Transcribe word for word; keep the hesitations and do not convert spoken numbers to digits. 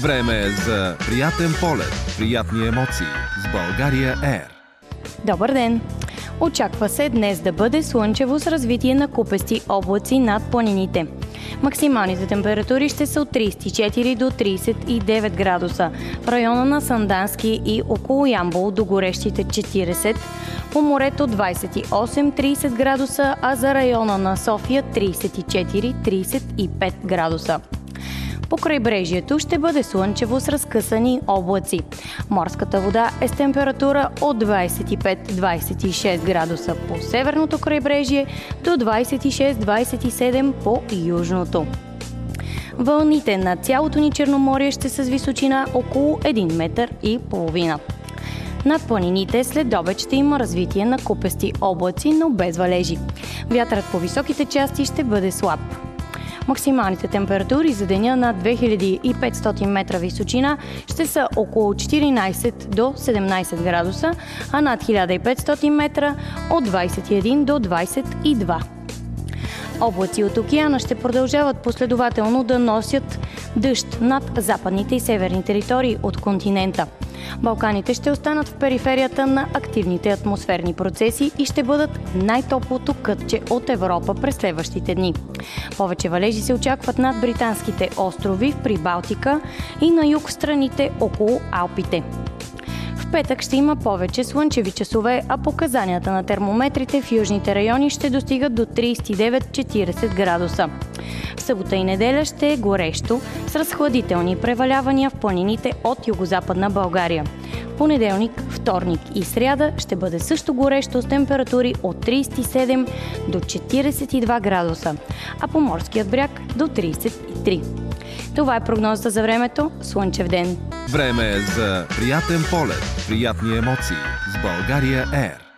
Време е за приятен полет, приятни емоции с България Ер. Добър ден! Очаква се днес да бъде слънчево с развитие на купести облаци над планините. Максималните температури ще са от тридесет и четири до тридесет и девет градуса. В района на Сандански и около Ямбол до горещите четиридесет, по морето двадесет и осем до тридесет градуса, а за района на София тридесет и четири до тридесет и пет градуса. По крайбрежието ще бъде слънчево с разкъсани облаци. Морската вода е с температура от двадесет и пет до двадесет и шест градуса по северното крайбрежие до двадесет и шест до двадесет и седем по южното. Вълните на цялото ни Черноморие ще са с височина около един метър и половина. Над планините след обед ще има развитие на купести облаци, но без валежи. Вятърът по високите части ще бъде слаб. Максималните температури за деня на две хиляди и петстотин метра височина ще са около четиринадесет до седемнадесет градуса, а над хиляда и петстотин метра от двадесет и един до двадесет и два. Облаци от океана ще продължават последователно да носят дъжд над западните и северни територии от континента. Балканите ще останат в периферията на активните атмосферни процеси и ще бъдат най-топлото кътче от Европа през следващите дни. Повече валежи се очакват над британските острови, в Прибалтика и на юг в страните около Алпите. В петък ще има повече слънчеви часове, а показанията на термометрите в южните райони ще достигат до тридесет и девет до четиридесет градуса. В събота и неделя ще е горещо, с разхладителни превалявания в планините от югозападна България. В понеделник, вторник и сряда ще бъде също горещо с температури от тридесет и седем до четиридесет и два градуса, а по морският бряг до тридесет и три. Това е прогнозата за времето. Слънчев ден! Време е за приятен полет, приятни емоции с България Ер.